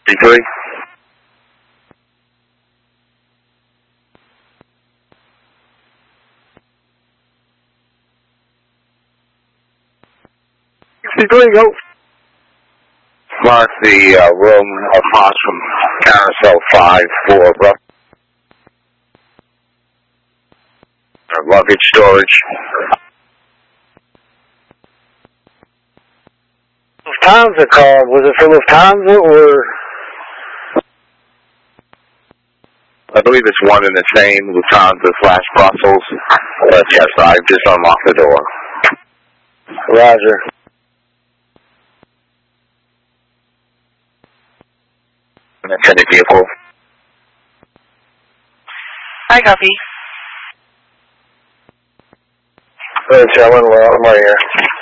3. Go. Mark the room across from Carousel 5 for luggage storage. Lufthansa called. Was it for Lufthansa or? I believe it's one and the same, Lufthansa / Brussels. Yes, I've just unlocked the door. Roger. An attended vehicle. Hi, copy. Charlie, well, I'm right here.